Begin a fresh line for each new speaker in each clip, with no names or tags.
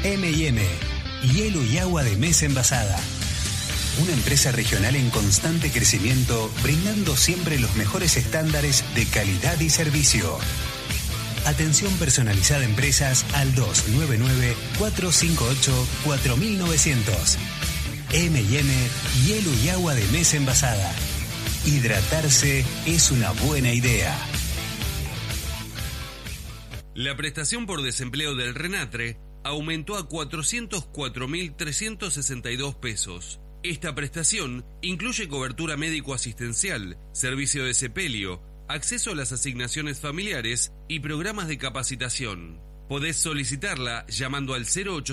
M&M, hielo y agua de mesa envasada. Una empresa regional en constante crecimiento, brindando siempre los mejores estándares de calidad y servicio. Atención personalizada a empresas al 299-458-4900. M&M, hielo y agua de mesa envasada. Hidratarse es una buena idea.
La prestación por desempleo del RENATRE aumentó a 404.362 pesos. Esta prestación incluye cobertura médico-asistencial, servicio de sepelio, acceso a las asignaciones familiares y programas de capacitación. Podés solicitarla llamando al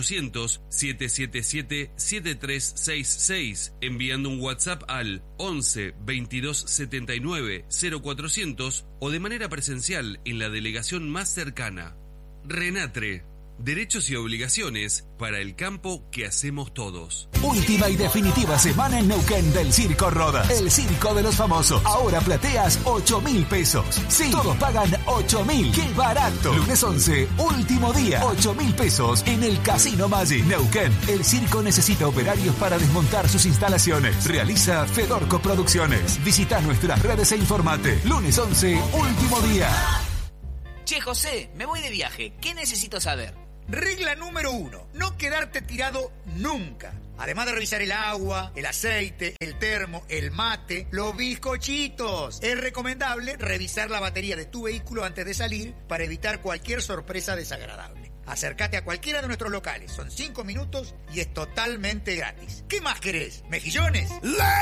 0800-777-7366, enviando un WhatsApp al 11 22 79 0400 o de manera presencial en la delegación más cercana. RENATRE. Derechos y obligaciones para el campo que hacemos todos.
Última y definitiva semana en Neuquén del Circo Rodas. El circo de los famosos. Ahora plateas 8.000 pesos. Sí, todos pagan 8.000. ¡Qué barato! Lunes 11, último día. 8.000 pesos en el Casino Maggi. Neuquén. El circo necesita operarios para desmontar sus instalaciones. Realiza Fedorco Producciones. Visita nuestras redes e informate. Lunes 11, último día.
Che, José, me voy de viaje. ¿Qué necesito saber?
Regla número 1, no quedarte tirado nunca. Además de revisar el agua, el aceite, el termo, el mate, los bizcochitos. Es recomendable revisar la batería de tu vehículo antes de salir para evitar cualquier sorpresa desagradable. Acércate a cualquiera de nuestros locales, son 5 minutos y es totalmente gratis. ¿Qué más querés? ¿Mejillones?